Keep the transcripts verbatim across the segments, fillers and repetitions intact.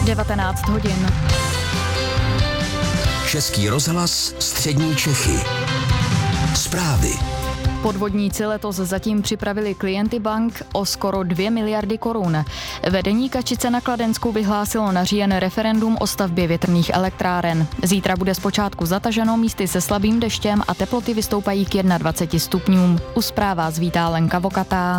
devatenáct hodin. Český rozhlas, střední Čechy. Zprávy. Podvodníci letos zatím připravili klienty bank o skoro dvě miliardy korun. Vedení Kačice na Kladensku vyhlásilo na říjen referendum o stavbě větrných elektráren. Zítra bude zpočátku zataženo, místy se slabým deštěm a teploty vystoupají k dvaceti jedné stupňům. U zpráv vás vítá Lenka Vokatá.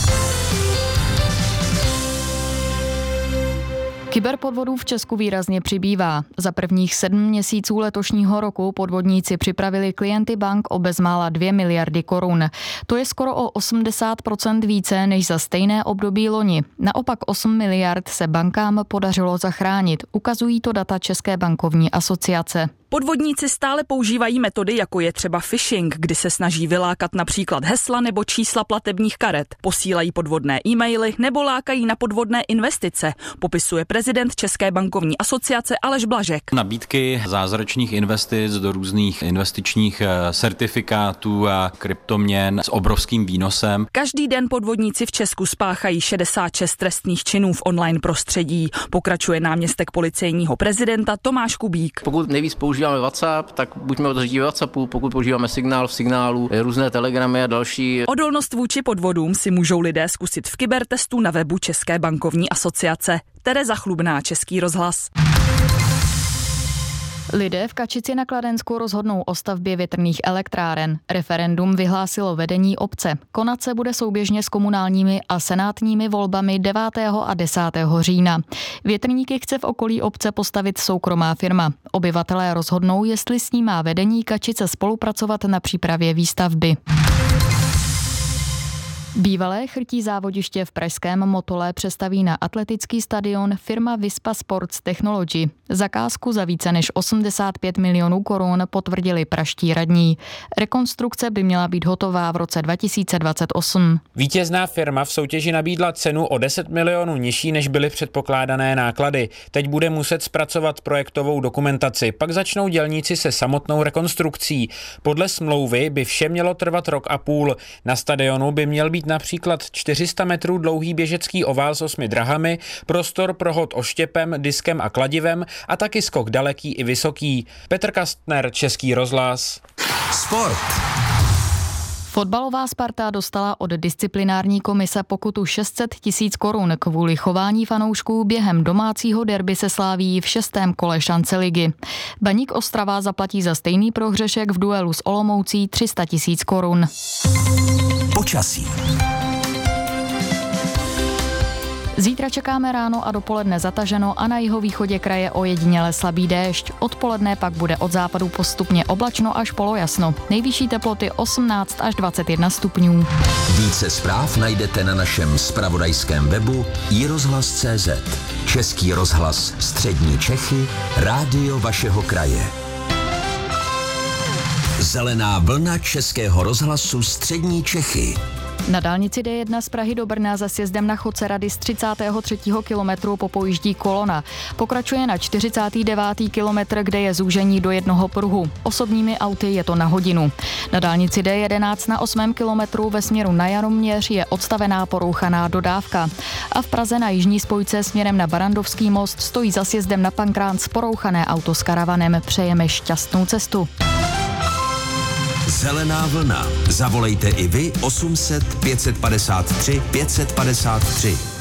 Kyberpodvodů v Česku výrazně přibývá. Za prvních sedm měsíců letošního roku podvodníci připravili klienty bank o bezmála dvě miliardy korun. To je skoro o osmdesát procent více než za stejné období loni. Naopak osm miliard se bankám podařilo zachránit. Ukazují to data České bankovní asociace. Podvodníci stále používají metody, jako je třeba phishing, kdy se snaží vylákat například hesla nebo čísla platebních karet, posílají podvodné e-maily nebo lákají na podvodné investice, popisuje prezident České bankovní asociace Aleš Blažek. Nabídky zázračných investic do různých investičních certifikátů a kryptoměn s obrovským výnosem. Každý den podvodníci v Česku spáchají šedesát šest trestných činů v online prostředí, pokračuje náměstek policejního prezidenta Tomáš Kubík. Pokud nejvíc používáme WhatsApp, tak buďme otevření WhatsAppu, pokud používáme signál v signálu, různé telegramy a další. Odolnost vůči podvodům si můžou lidé zkusit v kybertestu na webu České bankovní asociace. Tereza Chlubná, Český rozhlas. Lidé v Kačici na Kladensku rozhodnou o stavbě větrných elektráren. Referendum vyhlásilo vedení obce. Konat se bude souběžně s komunálními a senátními volbami devátého a desátého října. Větrníky chce v okolí obce postavit soukromá firma. Obyvatelé rozhodnou, jestli s ní má vedení Kačice spolupracovat na přípravě výstavby. Bývalé chrtí závodiště v pražském Motole přestaví na atletický stadion firma Vispa Sports Technology. Zakázku za více než osmdesát pět milionů korun potvrdili pražští radní. Rekonstrukce by měla být hotová v roce dva tisíce dvacet osm. Vítězná firma v soutěži nabídla cenu o deset milionů nižší, než byly předpokládané náklady. Teď bude muset zpracovat projektovou dokumentaci, pak začnou dělníci se samotnou rekonstrukcí. Podle smlouvy by vše mělo trvat rok a půl. Na stadionu by měl být například čtyři sta metrů dlouhý běžecký ovál s osmi drahami, prostor pro hod oštěpem, diskem a kladivem a taky skok daleký i vysoký. Petr Kastner, Český rozhlas. Sport. Fotbalová Sparta dostala od disciplinární komise pokutu šest set tisíc korun kvůli chování fanoušků během domácího derby se Slávií v šestém kole šance ligy. Baník Ostrava zaplatí za stejný prohřešek v duelu s Olomoucí tři sta tisíc korun. Počasí. Zítra čekáme ráno a dopoledne zataženo a na jihovýchodě kraje ojediněle slabý déšť. Odpoledne pak bude od západu postupně oblačno až polojasno. Nejvyšší teploty osmnáct až dvacet jedna stupňů. Více zpráv najdete na našem zpravodajském webu i rozhlas tečka cé zet. Český rozhlas, střední Čechy, rádio vašeho kraje. Zelená vlna Českého rozhlasu, střední Čechy. Na dálnici D jedna z Prahy do Brna za sjezdem na Chodce Rady z třicátého třetího kilometru popojíždí kolona. Pokračuje na čtyřicátý devátý kilometr, kde je zúžení do jednoho pruhu. Osobními auty je to na hodinu. Na dálnici D jedenáct na osmém kilometru ve směru na Jaroměř je odstavená porouchaná dodávka. A v Praze na jižní spojce směrem na Barandovský most stojí za sjezdem na Pankránc porouchané auto s karavanem. Přejeme šťastnou cestu. Zelená vlna. Zavolejte i vy osm set pět set padesát tři pět set padesát tři.